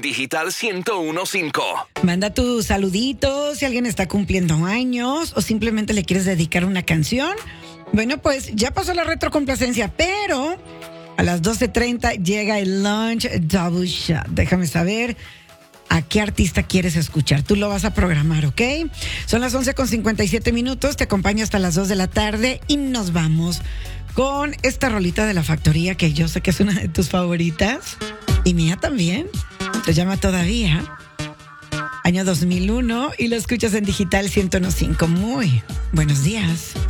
Digital 101.5. Manda tus saluditos si alguien está cumpliendo años o simplemente le quieres dedicar una canción. Bueno, pues ya pasó la retrocomplacencia, pero a las 12:30 llega el Lunch Double Shot. Déjame saber a qué artista quieres escuchar. Tú lo vas a programar, ¿ok? Son las 11:57. Te acompaño hasta las 2 de la tarde y nos vamos con esta rolita de La Factoría, que yo sé que es una de tus favoritas y mía también. Se llama Todavía. Año 2001 y lo escuchas en Digital 101.5. Muy buenos días.